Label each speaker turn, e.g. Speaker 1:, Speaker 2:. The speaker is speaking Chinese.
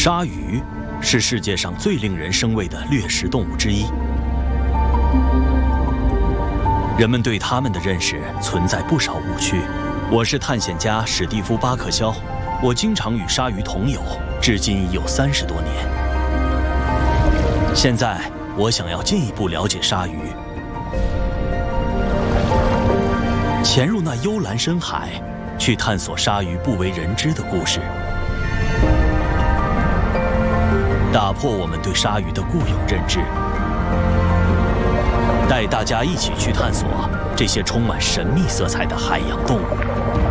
Speaker 1: 鲨鱼是世界上最令人生畏的掠食动物之一，人们对它们的认识存在不少误区。我是探险家史蒂夫·巴克肖，我经常与鲨鱼同游，至今已有30多年。现在，我想要进一步了解鲨鱼，潜入那幽蓝深海，去探索鲨鱼不为人知的故事。 打破我们对鲨鱼的固有认知，带大家一起去探索这些充满神秘色彩的海洋动物。